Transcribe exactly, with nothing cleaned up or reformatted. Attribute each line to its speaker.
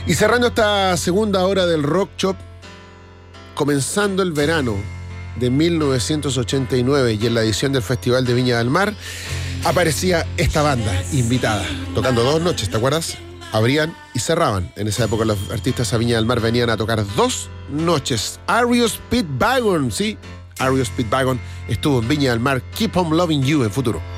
Speaker 1: Y cerrando esta segunda hora del Rock Shop, comenzando el verano de mil novecientos ochenta y nueve y en la edición del Festival de Viña del Mar, aparecía esta banda invitada, tocando dos noches, ¿te acuerdas? Abrían y cerraban. En esa época los artistas a Viña del Mar venían a tocar dos noches. R E O Speedwagon, sí, R E O Speedwagon estuvo en Viña del Mar. Keep on Loving You en futuro.